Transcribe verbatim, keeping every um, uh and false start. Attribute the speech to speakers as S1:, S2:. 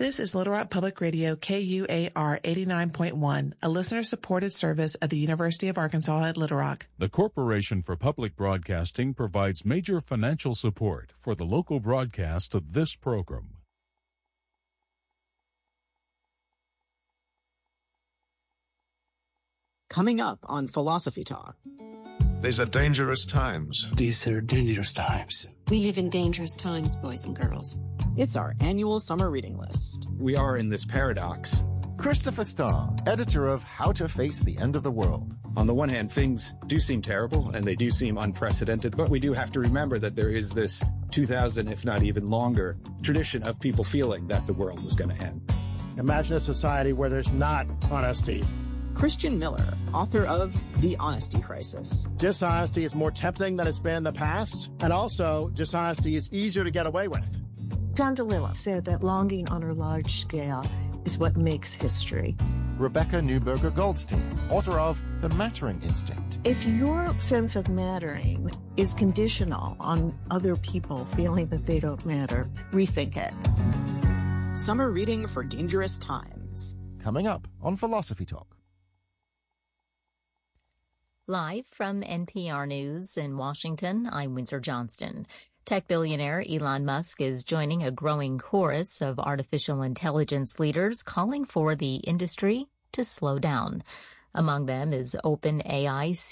S1: This is Little Rock Public Radio, K U A R eighty-nine point one, a listener-supported service of the University of Arkansas at Little Rock.
S2: The Corporation for Public Broadcasting provides major financial support for the local broadcast of this program.
S3: Coming up on Philosophy Talk.
S4: These are dangerous times.
S5: These are dangerous times.
S6: We live in dangerous times, boys and girls.
S3: It's our annual summer reading list.
S7: We are in this paradox.
S8: Christopher Starr, editor of How to Face the End of the World.
S7: On the one hand, things do seem terrible, and they do seem unprecedented, but we do have to remember that there is this two thousand, if not even longer, tradition of people feeling that the world was going to end.
S9: Imagine a society where there's not honesty.
S3: Christian Miller, author of The Honesty Crisis.
S9: Dishonesty is more tempting than it's been in the past, and also dishonesty is easier to get away with.
S10: John DeLillo said that longing on a large scale is what makes history.
S8: Rebecca Newberger Goldstein, author of The Mattering Instinct.
S10: If your sense of mattering is conditional on other people feeling that they don't matter, rethink it.
S3: Summer reading for dangerous times.
S8: Coming up on Philosophy Talk.
S11: Live from N P R News in Washington, I'm Windsor Johnston. Tech billionaire Elon Musk is joining a growing chorus of artificial intelligence leaders calling for the industry to slow down. Among them is OpenAI